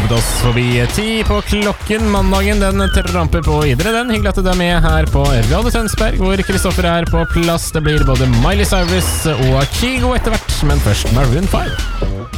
jobbet oss forbi 10 på klokken. Mandagen den tramper på videre den. Hyggelig at du er med her på Radio Tønsberg, hvor Kristoffer er på plass. Det blir både Miley Cyrus og Kygo etter hvert, men først Maroon 5.